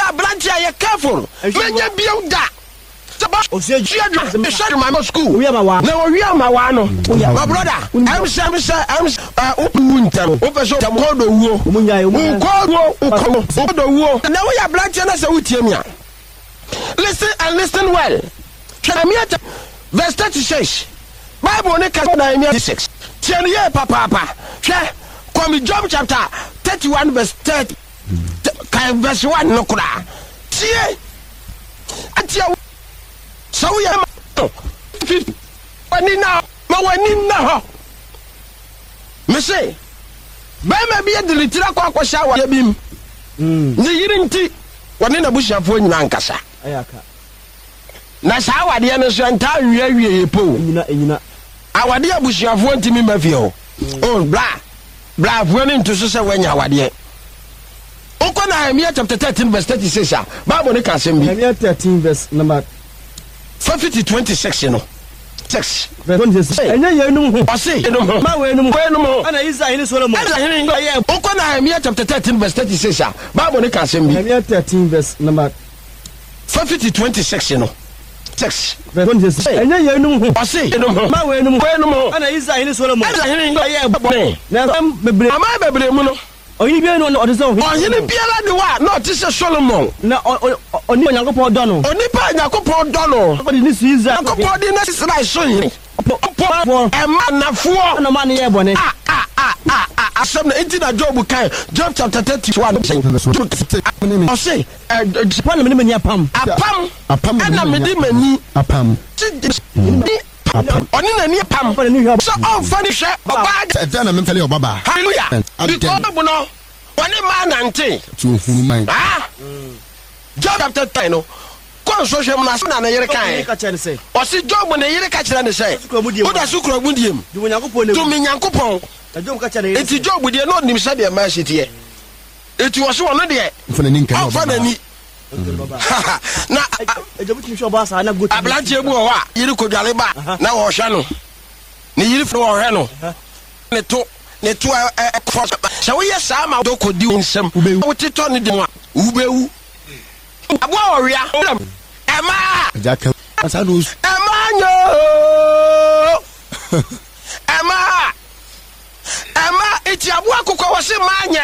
ya branch ya careful menye biom da my school na we ma wa no my brother I'm open so jam ho do wo na we ya branch na say wutie me listen well Jeremiah verse 36 Bible ne ka Jeremiah 6 tieniye papa hwe come Job chapter 31 verse 30 verse 1 no kura tie atia so we am 50 wani na ho me say ba ma bi delitira kwa shawa ya bim ni yiri nti wani na bushafo nyina nkasa ayaka na shawa de no so enta wie po enyina awade abushafo ntimi mafie ho oh bra vuani nto so se wanya awade Ukona Nehemiah chapter 13 verse 36 Bible ne ka sembi Nehemiah 13 verse number 50-26 you know 6 verse 26 enya yenum ho ose ma wenum ana Israel ni Solomon Ukona Nehemiah chapter 13 verse 36 Bible ne ka sembi Nehemiah 13 verse number 50-26 you know 6 verse 26 enya yenum ho ose ma wenum ana Israel ni Solomon na bebre ama bebre mu no Oni bi no odison ohini biala de wa no ti se Solomon na oni Yakobon do no oni pa Yakobon do no odi ni Israel Yakobon di na Israel so yin emanafo no man ye bone asem na enti na Job kan Job chapter 31 o say pan me ni apam ana me di mani apam oni na ni pam so on fani hwe baba e na me fele baba hallelujah because no oni man nante tufunu man Job chapter 10 no kon so hwe na na yere kan o si Job na yere ka kire ne say o da su kro bundiem to me Nyankopon Job ka kire enti Job de no nim se de ma hyetie enti wo so wono de fanani na ejebuti msho ba sa na gotu ablanche bu wa yiri ko dwale ba na wo hwe no ni yiri fro wo hwe no ne to so we yes ama do ko di nsem wo tito ne de wa ubewu abo oria ema jaka asanu ema nyo ema iti abo akokọ wo se manye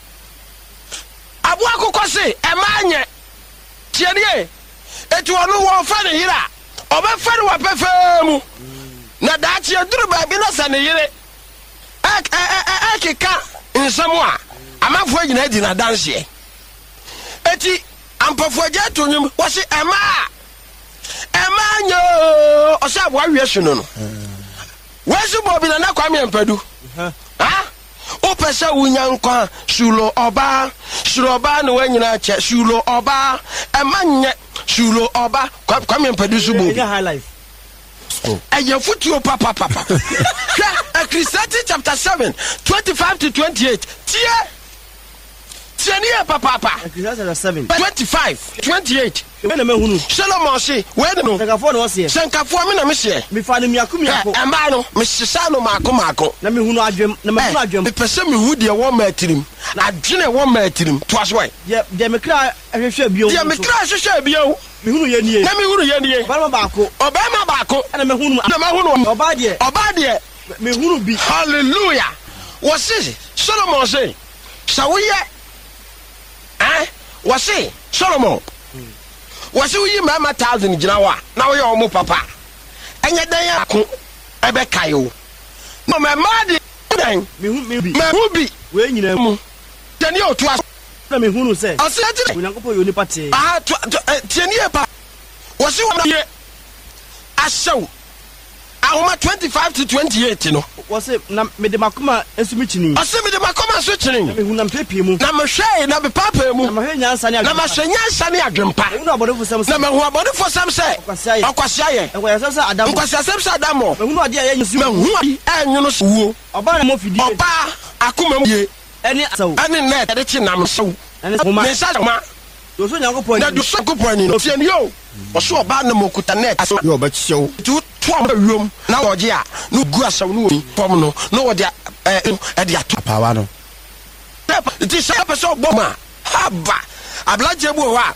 abo akokọ se emanye tienie etu onu wo fa ne yira oba fa ne wa pefemu na da chi aduru ba bi na sa ne yire akeka nsemu a amafo nyina di na danse eti ampafo agya to nyum wo se ema nyo o se abo awie so no wesu bobi na kwame empadu o pesa wunyankwa shulo oba no wanyina che shulo oba emanye shulo oba kwame empadu so bobi high life aya futuo papa Ecclesiastes chapter 7 25-28 tieni papa Ecclesiastes 7 25-28 we na mehunu Solomon say we no senkafo no se senkafo me na me se me fa ne miako amba no me sesa no mako na mehunu adwem me pese me hu de wo matirim adwene wo matirim to aswe de me kra hwehwe bio mehunu ye nie na mehunu ye nie obama baako na mehunu oba de mehunu bi hallelujah wo say Solomon say sawoye wase Solomon wase uyi mama 1000 gina wa na wo ye omo papa enye dan akon ebe kayo no me madi dan me bi we nyina mu tani otu na me hunu se ase ati Onyankopon yo ni pate tani e pa wase wo ye asew ahoma 25-28 no wase na me de makoma esumi chini ase me de makoma so chini me hu na mpepie mu na me hwe na be papa mu na me hwe nyansa ne adwempa na me hu abodefo sam se akwase aye nkwase sam adam me hu ade aye nyusu me hu enyono so wo oba na mo fidi oba akoma mu ye eni asaw eni net de chi nam so me sa ma do so Nyankopon na do so Nyankopon ni no fie ni yo o so oba na mo kuta net aso yo ba chichew wium na woje a no gu asaw no ni pom no no wode e de atapawa no ti sa person boma haba ablaje bu wa